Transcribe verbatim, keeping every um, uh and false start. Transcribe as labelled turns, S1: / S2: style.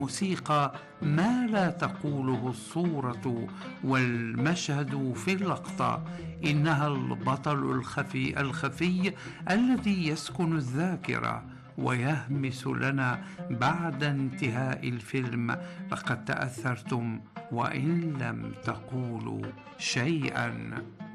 S1: موسيقى ما لا تقوله الصورة والمشهد في اللقطة. إنها البطل الخفي الخفي الذي يسكن الذاكرة ويهمس لنا بعد انتهاء الفيلم: لقد تأثرتم وإن لم تقولوا شيئا.